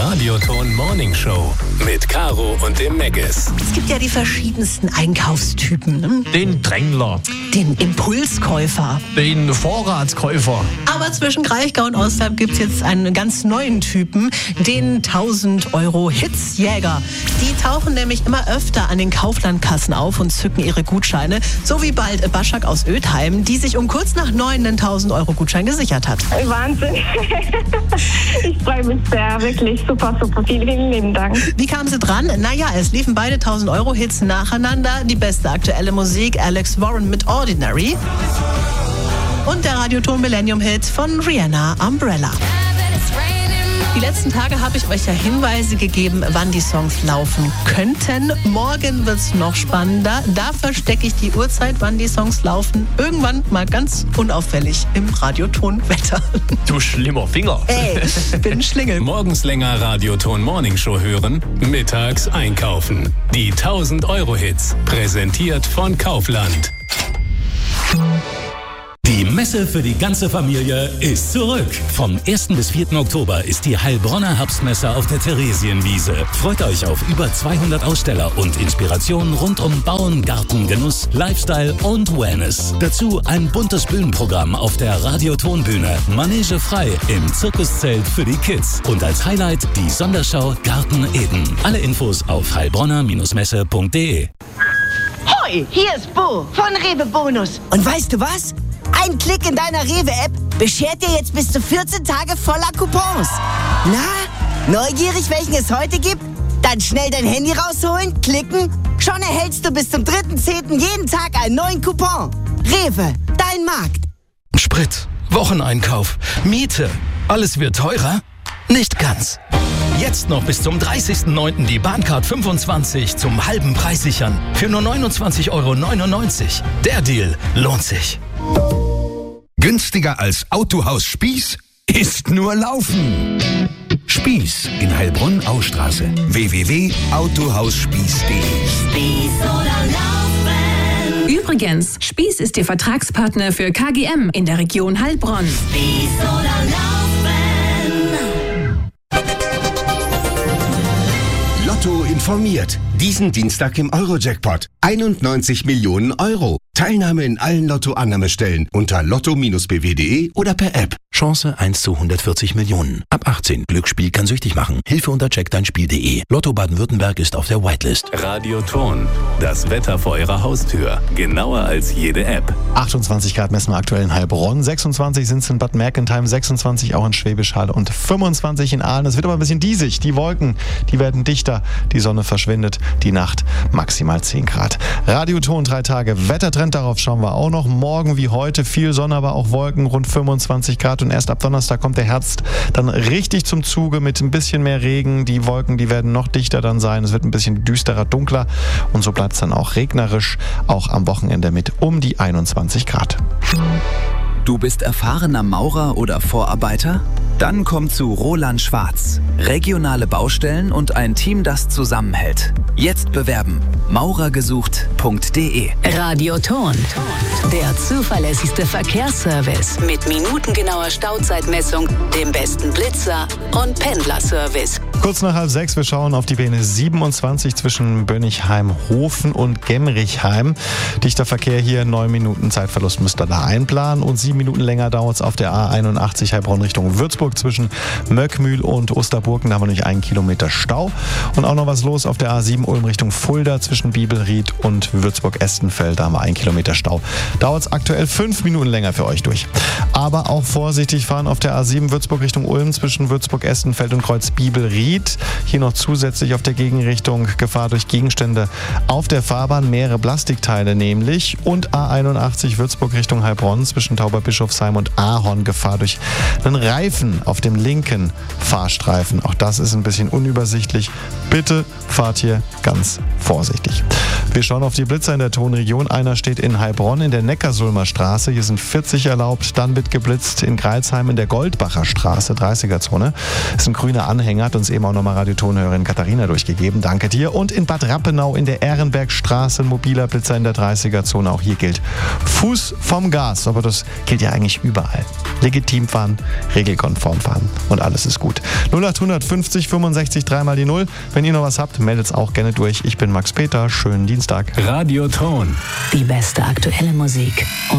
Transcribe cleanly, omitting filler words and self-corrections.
Radioton Morning Show mit Caro und dem Meggis. Es gibt ja die verschiedensten Einkaufstypen. Ne? Den Drängler, Den Impulskäufer. den Vorratskäufer. Aber zwischen Kraichgau und Ostheim gibt es jetzt einen ganz neuen Typen, den 1000 € Hitzjäger. Die tauchen nämlich immer öfter an den Kauflandkassen auf und zücken ihre Gutscheine. So wie bald Baschak aus Ödheim, die sich um kurz nach 9 einen 1000 € Gutschein gesichert hat. Wahnsinn. Ich freue mich sehr, wirklich super. Vielen lieben Dank. Wie kamen sie dran? Naja, es liefen beide 1000 € Hits nacheinander. Die beste aktuelle Musik, Alex Warren mit Ordinary. Und der Radioton Millennium Hit von Rihanna, Umbrella. Die letzten Tage habe ich euch ja Hinweise gegeben, wann die Songs laufen könnten. Morgen wird es noch spannender. Da verstecke ich die Uhrzeit, wann die Songs laufen. Irgendwann mal ganz unauffällig im Radioton-Wetter. Du schlimmer Finger. Ey, ich bin ein Schlingel. Morgens länger Radioton Morning Show hören, mittags einkaufen. Die 1000 € Hits, präsentiert von Kaufland. Die Messe für die ganze Familie ist zurück. Vom 1. bis 4. Oktober ist die Heilbronner Herbstmesse auf der Theresienwiese. Freut euch auf über 200 Aussteller und Inspirationen rund um Bauen, Garten, Genuss, Lifestyle und Wellness. Dazu ein buntes Bühnenprogramm auf der Radiotonbühne. Manege frei im Zirkuszelt für die Kids. Und als Highlight die Sonderschau Garten Eden. Alle Infos auf heilbronner-messe.de. Hoi, hier ist Bo von Rewe Bonus. Und weißt du was? Ein Klick in deiner Rewe-App beschert dir jetzt bis zu 14 Tage voller Coupons. Na, neugierig, welchen es heute gibt? Dann schnell dein Handy rausholen, klicken. Schon erhältst du bis zum 3.10. jeden Tag einen neuen Coupon. Rewe, dein Markt. Sprit, Wocheneinkauf, Miete. Alles wird teurer? Nicht ganz. Jetzt noch bis zum 30.09. die Bahncard 25 zum halben Preis sichern. Für nur 29,99 €. Der Deal lohnt sich. Günstiger als Autohaus Spieß ist nur Laufen. Spieß in Heilbronn-Austraße. www.autohausspieß.de. Übrigens, Spieß ist Ihr Vertragspartner für KGM in der Region Heilbronn. Lotto informiert. Diesen Dienstag im Eurojackpot. 91 Millionen €. Teilnahme in allen Lotto-Annahmestellen unter lotto-bw.de oder per App. Chance 1 zu 140 Millionen. Ab 18. Glücksspiel kann süchtig machen. Hilfe unter checkdeinspiel.de. Lotto Baden-Württemberg ist auf der Whitelist. Radioton, das Wetter vor Ihrer Haustür. Genauer als jede App. 28 Grad messen wir aktuell in Heilbronn, 26 sind es in Bad Mergentheim, 26 auch in Schwäbisch Hall und 25 in Aalen. Es wird aber ein bisschen diesig. Die Wolken, die werden dichter, die Sonne verschwindet, die Nacht maximal 10 Grad. Radioton 3 Tage, Wettertrend, darauf schauen wir auch noch. Morgen wie heute viel Sonne, aber auch Wolken, rund 25 Grad und erst ab Donnerstag kommt der Herbst dann richtig zum Zuge mit ein bisschen mehr Regen. Die Wolken, die werden noch dichter dann sein. Es wird ein bisschen düsterer, dunkler und so bleibt es dann auch regnerisch, auch am Wochenende mit um die 21 Grad. Du bist erfahrener Maurer oder Vorarbeiter? Dann komm zu Roland Schwarz. Regionale Baustellen und ein Team, das zusammenhält. Jetzt bewerben. maurergesucht.de. Radioton, der zuverlässigste Verkehrsservice mit minutengenauer Stauzeitmessung, dem besten Blitzer und Pendlerservice. Kurz nach 5:30, wir schauen auf die BN 27 zwischen Bönnigheim-Hofen und Gemmrichheim. Dichter Verkehr hier, 9 Minuten Zeitverlust müsst ihr da einplanen und 7 Minuten länger dauert es auf der A81 Heilbronn Richtung Würzburg zwischen Möckmühl und Osterburgen. Da haben wir nämlich 1 Kilometer Stau. Und auch noch was los auf der A7 Ulm Richtung Fulda zwischen Bibelried und Würzburg-Estenfeld. Da haben wir 1 Kilometer Stau. Dauert es aktuell 5 Minuten länger für euch durch. Aber auch vorsichtig fahren auf der A7 Würzburg Richtung Ulm zwischen Würzburg-Estenfeld und Kreuz Bibelried. Hier noch zusätzlich auf der Gegenrichtung Gefahr durch Gegenstände auf der Fahrbahn, mehrere Plastikteile nämlich. Und A81 Würzburg Richtung Heilbronn zwischen Tauberbischofsheim und Ahorn Gefahr durch einen Reifen auf dem linken Fahrstreifen. Auch das ist ein bisschen unübersichtlich. Bitte fahrt hier ganz vorsichtig. Wir schauen auf die Blitzer in der Tonregion. Einer steht in Heilbronn in der Neckarsulmer Straße. Hier sind 40 erlaubt. Dann wird geblitzt in Greilsheim in der Goldbacher Straße, 30er-Zone. Das ist ein grüner Anhänger, hat uns eben auch nochmal Radiotonhörerin Katharina durchgegeben. Danke dir. Und in Bad Rappenau in der Ehrenbergstraße ein mobiler Blitzer in der 30er-Zone. Auch hier gilt Fuß vom Gas. Aber das gilt ja eigentlich überall. Legitim fahren, regelkonform fahren und alles ist gut. 0800 50 65 3 mal die 0. Wenn ihr noch was habt, meldet es auch gerne durch. Ich bin Max Peter. Schönen Dienstag. Radioton. Die beste aktuelle Musik.